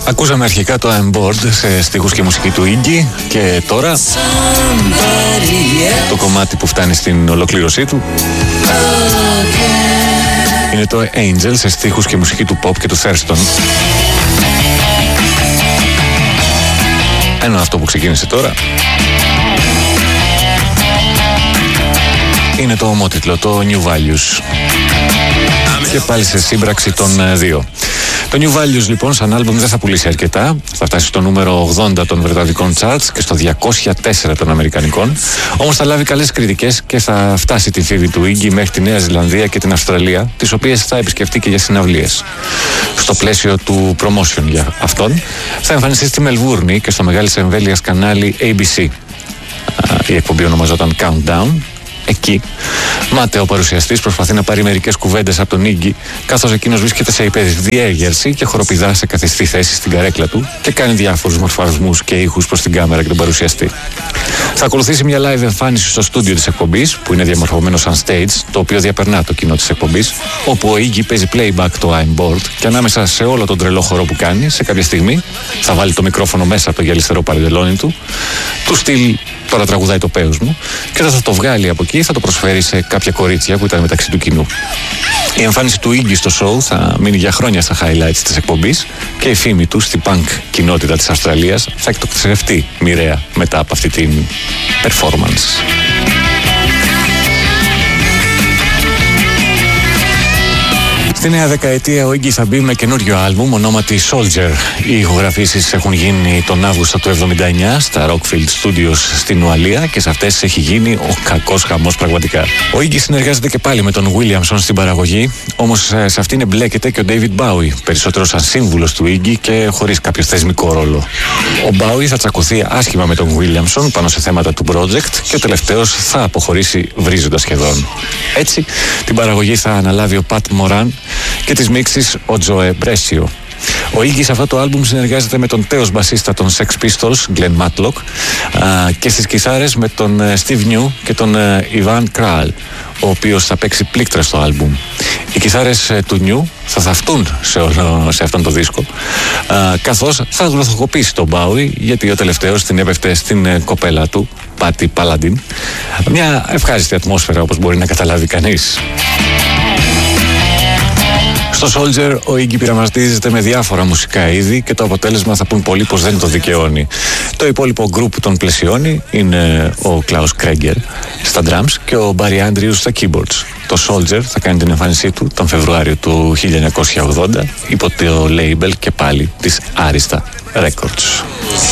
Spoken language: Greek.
Ακούσαμε αρχικά το I'm Bored σε στίχους και μουσική του Iggy και τώρα το κομμάτι που φτάνει στην ολοκλήρωσή του είναι το Angel σε στίχους και μουσική του Pop και του Thurston. Ενώ αυτό που ξεκίνησε τώρα είναι το ομότιτλο, το New Values, και πάλι σε σύμπραξη των δύο. Το New Values λοιπόν σαν άλμπουμ δεν θα πουλήσει αρκετά, θα φτάσει στο νούμερο 80 των βρετανικών charts και στο 204 των αμερικανικών, όμως θα λάβει καλές κριτικές και θα φτάσει τη φίβη του Iggy μέχρι τη Νέα Ζηλανδία και την Αυστραλία, τις οποίες θα επισκεφτεί και για συναυλίες. Στο πλαίσιο του promotion για αυτόν θα εμφανιστεί στη Μελβούρνη και στο μεγάλης εμβέλειας κανάλι ABC. Η εκπομπή ονομαζόταν Countdown. Εκεί, μάταιο παρουσιαστής προσπαθεί να πάρει μερικές κουβέντες από τον Iggy, καθώς εκείνος βρίσκεται σε υπερδιέγερση και χοροπηδά σε καθιστή θέση στην καρέκλα του και κάνει διάφορους μορφασμούς και ήχους προς την κάμερα και τον παρουσιαστή. Θα ακολουθήσει μια live εμφάνιση στο στούντιο της εκπομπής, που είναι διαμορφωμένο σαν stage, το οποίο διαπερνά το κοινό της εκπομπής, όπου ο Iggy παίζει playback το I'm Bored και ανάμεσα σε όλο τον τρελό χορό που κάνει, σε κάποια στιγμή θα βάλει το μικρόφωνο μέσα από το γυαλιστερό παρεντελόνι του, του στυλ τώρα τραγουδάει το πέος μου, και θα το βγάλει από εκεί, θα το προσφέρει σε κάποια κορίτσια που ήταν μεταξύ του κοινού. Η εμφάνιση του Iggy στο show θα μείνει για χρόνια στα highlights της εκπομπής και η φήμη του στη punk κοινότητα της Αυστραλίας θα εκτοξευτεί μοιραία μετά από αυτή την performance. Στη νέα δεκαετία ο Iggy θα μπει με καινούριο άλμπουμ ονόματι Soldier. Οι ηχογραφήσεις έχουν γίνει τον Αύγουστο του 1979 στα Rockfield Studios στην Ουαλία και σε αυτές έχει γίνει ο κακός χαμός πραγματικά. Ο Iggy συνεργάζεται και πάλι με τον Williamson στην παραγωγή, όμως σε αυτήν εμπλέκεται και ο David Bowie, περισσότερο σαν σύμβουλος του Iggy και χωρίς κάποιο θεσμικό ρόλο. Ο Bowie θα τσακωθεί άσχημα με τον Williamson πάνω σε θέματα του project και ο τελευταίος θα αποχωρήσει βρίζοντας σχεδόν. Έτσι, την παραγωγή θα αναλάβει ο Pat Moran και τις μίξεις ο Joe Brescio. Ο Iggy σε αυτό το άλμπουμ συνεργάζεται με τον τέος μπασίστα των Sex Pistols, Glenn Matlock, και στις κιθάρες με τον Steve New και τον Ivan Kral, ο οποίος θα παίξει πλήκτρα στο άλμπουμ. Οι κιθάρες του New θα θαυτούν σε αυτόν τον δίσκο, καθώς θα γλωθοκοπήσει τον Bowie, γιατί ο τελευταίος την έπεφτε στην κοπέλα του, Patty Paladin. Μια ευχάριστη ατμόσφαιρα, όπως μπορεί να καταλάβει κανείς. Στο Soldier ο Iggy πειραματίζεται με διάφορα μουσικά είδη και το αποτέλεσμα θα πούν πολλοί πως δεν το δικαιώνει. Το υπόλοιπο γκρουπ που τον πλαισιώνει είναι ο Klaus Kreger στα drums και ο Barry Andrews στα keyboards. Το Soldier θα κάνει την εμφάνισή του τον Φεβρουάριο του 1980 υπό το label και πάλι της Arista Records.